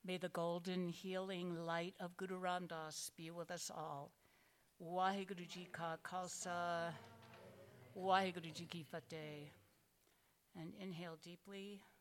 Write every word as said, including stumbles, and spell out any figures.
May the golden healing light of Guru Ram Das be with us all. Waheguru Ji Ka Khalsa, Waheguru Ji Ki Fateh. And inhale deeply.